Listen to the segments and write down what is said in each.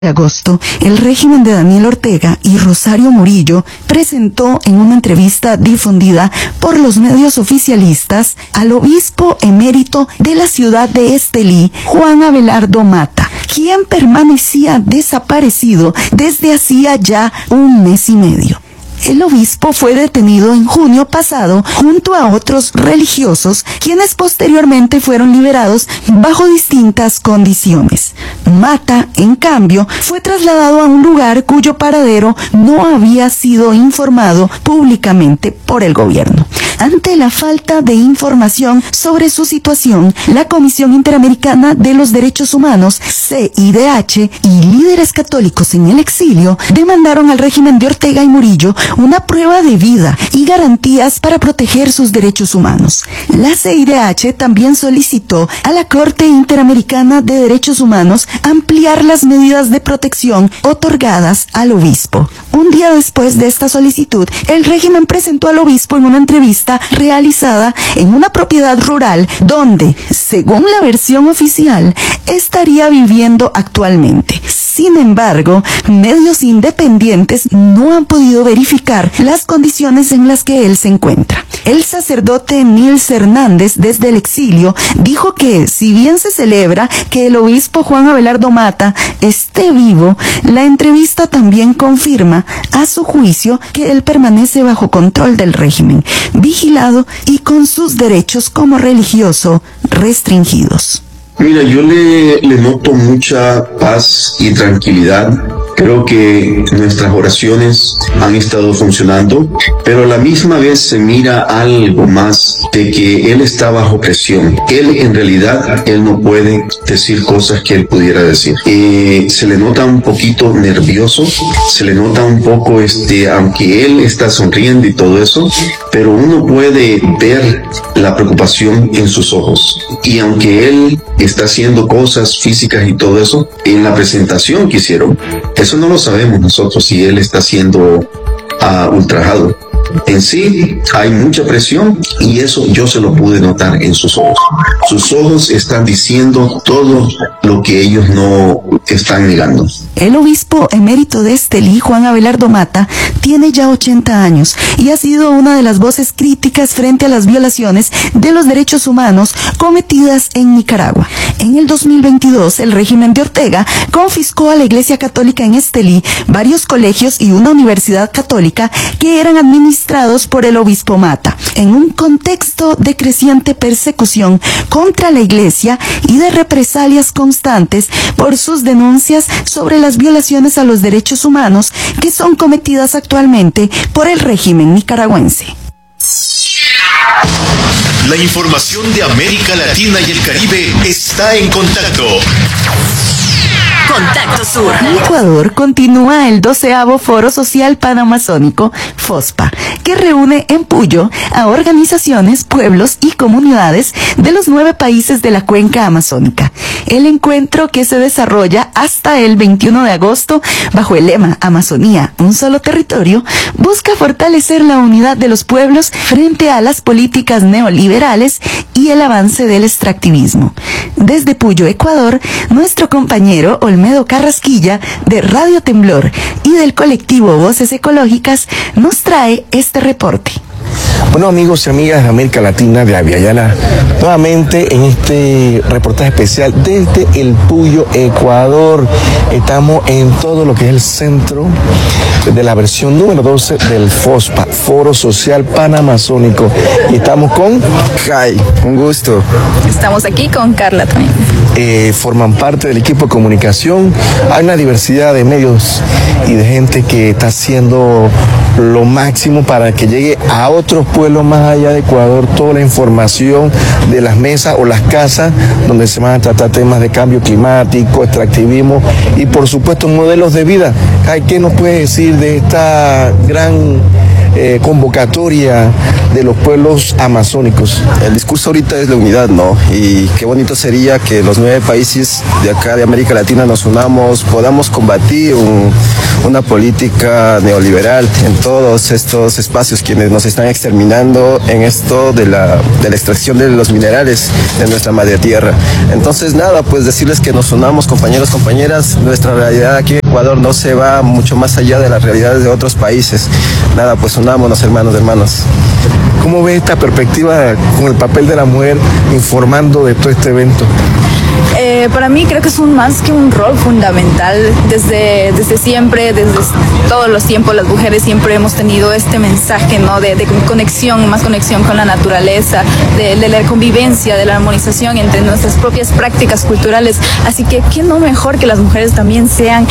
de agosto, el régimen de Daniel Ortega y Rosario Murillo presentó en una entrevista difundida por los medios oficialistas al obispo emérito de la ciudad de Estelí, Juan Abelardo Mata, quien permanecía desaparecido desde hacía ya un mes y medio. El obispo fue detenido en junio pasado junto a otros religiosos, quienes posteriormente fueron liberados bajo distintas condiciones. Mata, en cambio, fue trasladado a un lugar cuyo paradero no había sido informado públicamente por el gobierno. Ante la falta de información sobre su situación, la Comisión Interamericana de los Derechos Humanos, CIDH, y líderes católicos en el exilio demandaron al régimen de Ortega y Murillo una prueba de vida y garantías para proteger sus derechos humanos. La CIDH también solicitó a la Corte Interamericana de Derechos Humanos ampliar las medidas de protección otorgadas al obispo. Un día después de esta solicitud, el régimen presentó al obispo en una entrevista realizada en una propiedad rural donde, según la versión oficial, estaría viviendo actualmente. Sin embargo, medios independientes no han podido verificar las condiciones en las que él se encuentra. El sacerdote Nils Hernández, desde el exilio, dijo que, si bien se celebra que el obispo Juan Abelardo Mata esté vivo, la entrevista también confirma, a su juicio, que él permanece bajo control del régimen, vigilado y con sus derechos como religioso restringidos. Mira, yo le noto mucha paz y tranquilidad. Creo que nuestras oraciones han estado funcionando, pero a la misma vez se mira algo más de que él está bajo presión. Él, en realidad, él no puede decir cosas que él pudiera decir. Se le nota un poquito nervioso, se le nota un poco, aunque él está sonriendo y todo eso, pero uno puede ver la preocupación en sus ojos. Y aunque él está haciendo cosas físicas y todo eso, en la presentación que hicieron, eso no lo sabemos nosotros si él está siendo ultrajado. En sí hay mucha presión y eso yo se lo pude notar en sus ojos. Sus ojos están diciendo todo lo que ellos no están negando. El obispo emérito de Estelí, Juan Abelardo Mata, tiene ya 80 años y ha sido una de las voces críticas frente a las violaciones de los derechos humanos cometidas en Nicaragua. En el 2022, el régimen de Ortega confiscó a la Iglesia Católica en Estelí varios colegios y una universidad católica que eran administrados por el obispo Mata, en un contexto de creciente persecución contra la Iglesia y de represalias constantes por sus denuncias sobre las violaciones a los derechos humanos que son cometidas actualmente por el régimen nicaragüense. La información de América Latina y el Caribe está en contacto. Contacto Sur. Ecuador continúa el 12º Foro Social Panamazónico, FOSPA, que reúne en Puyo a organizaciones, pueblos y comunidades de los 9 países de la cuenca amazónica. El encuentro, que se desarrolla hasta el 21 de agosto bajo el lema Amazonía, un solo territorio, busca fortalecer la unidad de los pueblos frente a las políticas neoliberales y el avance del extractivismo. Desde Puyo, Ecuador, nuestro compañero Olmedo Carrasquilla, de Radio Temblor y del colectivo Voces Ecológicas, nos trae este reporte. Bueno, amigos y amigas de América Latina, de Aviala, nuevamente en este reportaje especial desde el Puyo, Ecuador. Estamos en todo lo que es el centro de la versión número 12 del FOSPA, Foro Social Panamazónico. Y estamos con Kai, un gusto. Estamos aquí con Carla también. Forman parte del equipo de comunicación. Hay una diversidad de medios y de gente que está haciendo lo máximo para que llegue a otros pueblos más allá de Ecuador toda la información de las mesas o las casas donde se van a tratar temas de cambio climático, extractivismo y por supuesto modelos de vida. ¿Qué nos puedes decir de esta gran convocatoria de los pueblos amazónicos? El discurso ahorita es la unidad, ¿no? Y qué bonito sería que los 9 países de acá de América Latina nos unamos, podamos combatir una política neoliberal en todos estos espacios quienes nos están exterminando en esto de la extracción de los minerales de nuestra madre tierra. Entonces nada, pues decirles que nos unamos, compañeros, compañeras. Nuestra realidad aquí en Ecuador no se va mucho más allá de las realidades de otros países. Nada, pues unámonos, hermanos. ¿Cómo ve esta perspectiva con el papel de la mujer informando de todo este evento? Para mí creo que es más que un rol fundamental. Desde siempre, desde todos los tiempos, las mujeres siempre hemos tenido este mensaje, ¿no? De conexión, más conexión con la naturaleza, de la convivencia, de la armonización entre nuestras propias prácticas culturales. Así que, ¿qué no mejor que las mujeres también sean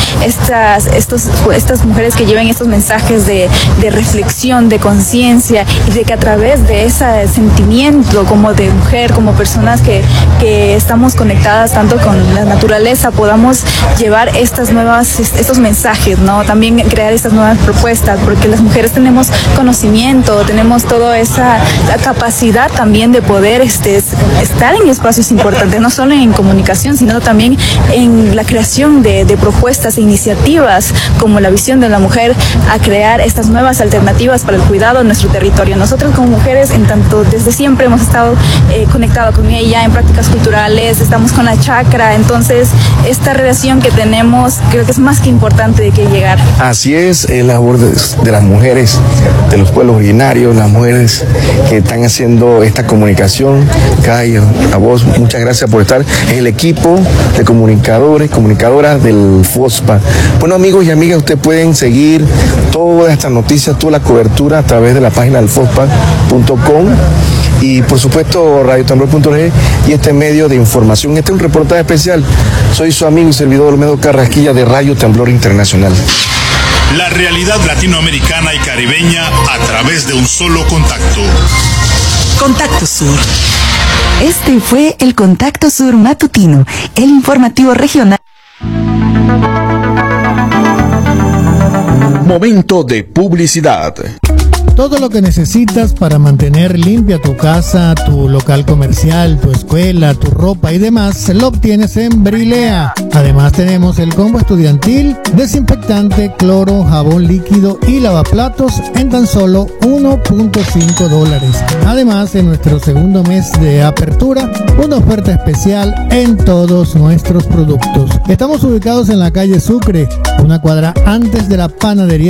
estas mujeres que lleven estos mensajes de reflexión, de conciencia, y de que a través de ese sentimiento como de mujer, como personas que estamos conectadas tanto con la naturaleza, podamos llevar estos mensajes, ¿no? También crear estas nuevas propuestas, porque las mujeres tenemos conocimiento, tenemos toda la capacidad también de poder estar en espacios importantes, no solo en comunicación, sino también en la creación de propuestas e iniciativas como la visión de la mujer a crear estas nuevas alternativas para el cuidado de nuestro territorio. Nosotros como mujeres, en tanto desde siempre hemos estado conectados con ella en prácticas culturales, estamos con la chakra, entonces esta relación que tenemos creo que es más que importante de que llegar. Así es la labor de las mujeres, de los pueblos originarios, las mujeres que están haciendo esta comunicación. Cayo, a vos, muchas gracias por estar en el equipo de comunicadoras del FOSPA. Bueno, amigos y amigas, ustedes pueden seguir todas estas noticias, toda la cobertura a través de la página del fospa.com y por supuesto radiotemblor.org y este medio de información. Este es un reportaje especial. Soy su amigo y servidor Olmedo Carrasquilla de Radio Temblor Internacional. La realidad latinoamericana y caribeña a través de un solo contacto. Contacto Sur. Este fue el Contacto Sur matutino, el informativo regional. Momento de publicidad. Todo lo que necesitas para mantener limpia tu casa, tu local comercial, tu escuela, tu ropa y demás, lo obtienes en Brilea. Además tenemos el combo estudiantil, desinfectante, cloro, jabón líquido y lavaplatos en tan solo $1.5. Además, en nuestro segundo mes de apertura, una oferta especial en todos nuestros productos. Estamos ubicados en la calle Sucre, una cuadra antes de la panadería